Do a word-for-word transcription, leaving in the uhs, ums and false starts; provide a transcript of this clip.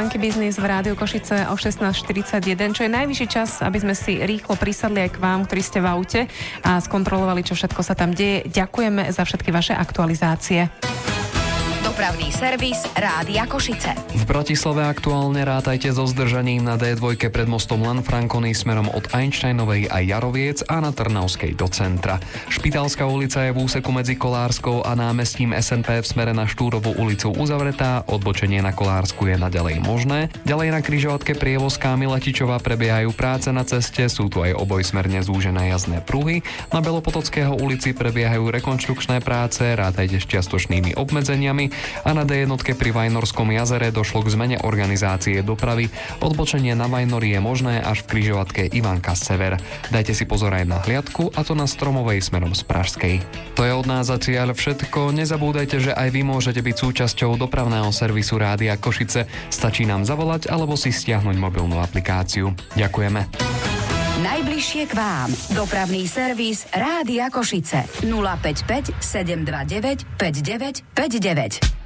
Funky Business v Rádiu Košice o šestnásť štyridsaťjeden, čo je najvyšší čas, aby sme si rýchlo prisadli aj k vám, ktorí ste v aute a skontrolovali, čo všetko sa tam deje. Ďakujeme za všetky vaše aktualizácie. Dopravný servis Rádia Košice. V Bratislave aktuálne rátajte so zdržaním na dé dva pred mostom Lanfranconi smerom od Einsteinovej a Jaroviec a na Trnavskej do centra. Špitálska ulica je v úseku medzi Kolárskou a námestím es en pé v smere na Štúrovú ulicu uzavretá, odbočenie na Kolársku je naďalej možné. Ďalej na križovatke Prievozká Miletičová prebiehajú práce na ceste, sú tu aj obojsmerne zúžené jazdné pruhy. Na Belopotockého ulici prebiehajú rekonštrukčné práce, rátajte s čiastočnými obmedzeniami. A na dé jedna pri Vajnorskom jazere došlo k zmene organizácie dopravy. Odbočenie na Vajnory je možné až v križovatke Ivanka Sever. Dajte si pozor aj na hliadku, a to na Stromovej smerom z Pražskej. To je od nás zatiaľ všetko. Nezabúdajte, že aj vy môžete byť súčasťou dopravného servisu Rádia Košice. Stačí nám zavolať alebo si stiahnuť mobilnú aplikáciu. Ďakujeme. Najbližšie k vám. Dopravný servis Rádia Košice. nula päť päť sedem dva deväť päť deväť päť deväť.